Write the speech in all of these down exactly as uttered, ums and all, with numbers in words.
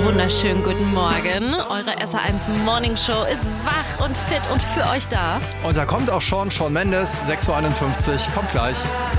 wunderschönen guten Morgen. Eure S A eins Morning Show ist wach und fit und für euch da. Und da kommt auch schon Shawn Mendes, sechs Uhr einundfünfzig, kommt gleich.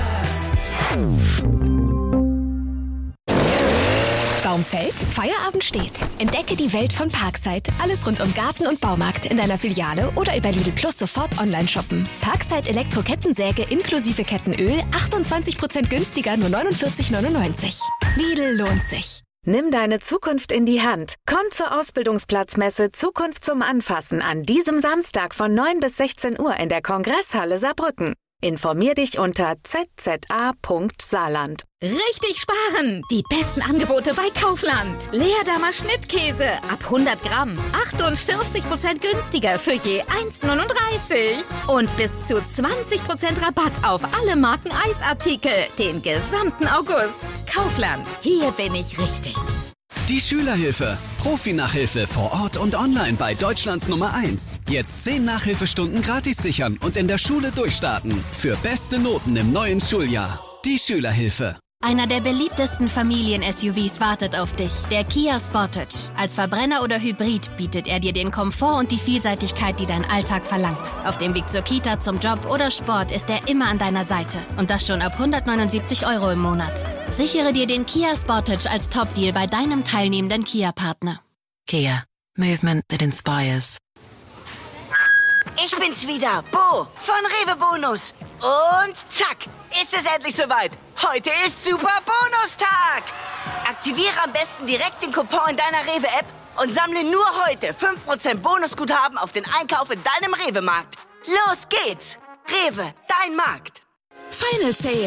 Baum fällt, Feierabend steht. Entdecke die Welt von Parkside. Alles rund um Garten und Baumarkt in deiner Filiale oder über Lidl Plus sofort online shoppen. Parkside Elektro-Kettensäge inklusive Kettenöl, achtundzwanzig Prozent günstiger, nur neunundvierzig neunundneunzig. Lidl lohnt sich. Nimm deine Zukunft in die Hand. Komm zur Ausbildungsplatzmesse Zukunft zum Anfassen an diesem Samstag von neun bis sechzehn Uhr in der Kongresshalle Saarbrücken. Informier dich unter z z a punkt saarland. Richtig sparen! Die besten Angebote bei Kaufland. Leerdammer Schnittkäse ab hundert Gramm. achtundvierzig Prozent günstiger für je eins neununddreißig. Und bis zu zwanzig Prozent Rabatt auf alle Marken Eisartikel. Den gesamten August. Kaufland. Hier bin ich richtig. Die Schülerhilfe. Profi-Nachhilfe vor Ort und online bei Deutschlands Nummer eins. Jetzt zehn Nachhilfestunden gratis sichern und in der Schule durchstarten. Für beste Noten im neuen Schuljahr. Die Schülerhilfe. Einer der beliebtesten Familien-S U Vs wartet auf dich, der Kia Sportage. Als Verbrenner oder Hybrid bietet er dir den Komfort und die Vielseitigkeit, die dein Alltag verlangt. Auf dem Weg zur Kita, zum Job oder Sport ist er immer an deiner Seite. Und das schon ab hundertneunundsiebzig Euro im Monat. Sichere dir den Kia Sportage als Top-Deal bei deinem teilnehmenden Kia-Partner. Kia. Movement that inspires. Ich bin's wieder, Bo von Rewe Bonus. Und zack, ist es endlich soweit. Heute ist Super Bonustag. Aktiviere am besten direkt den Coupon in deiner Rewe-App und sammle nur heute fünf Prozent Bonusguthaben auf den Einkauf in deinem Rewe-Markt. Los geht's. Rewe, dein Markt. Final Sale.